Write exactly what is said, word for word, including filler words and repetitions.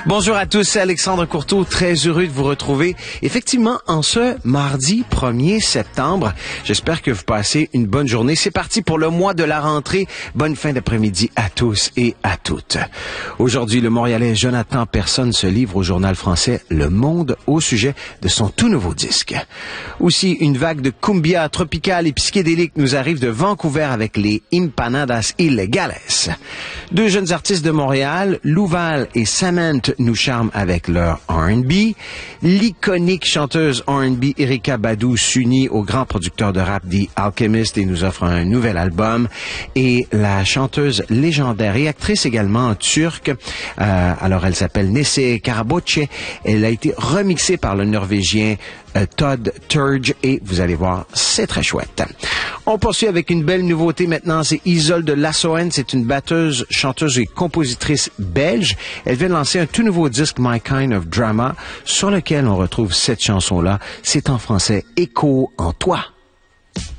Bonjour à tous, c'est Alexandre Courteau, très heureux de vous retrouver effectivement en ce mardi premier septembre. J'espère que vous passez une bonne journée. C'est parti pour le mois de la rentrée. Bonne fin d'après-midi à tous et à toutes. Aujourd'hui, le Montréalais Jonathan Personne se livre au journal français Le Monde au sujet de son tout nouveau disque. Aussi, une vague de cumbia tropicale et psychédélique nous arrive de Vancouver avec les Empanadas Illegales. Deux jeunes artistes de Montréal, Louval et Samantha, nous charment avec leur R and B. L'iconique chanteuse R and B Erykah Badu s'unit au grand producteur de rap The Alchemist et nous offre un nouvel album. Et la chanteuse légendaire et actrice également turque, euh, alors elle s'appelle Nese Karaboche. Elle a été remixée par le Norvégien euh, Todd Terje et vous allez voir, c'est très chouette. On poursuit avec une belle nouveauté maintenant, c'est Isolde Lassoen. C'est une batteuse, chanteuse et compositrice belge. Elle vient de lancer un tout nouveau disque My Kind of Drama sur lequel on retrouve cette chanson-là. C'est en français Écho en toi.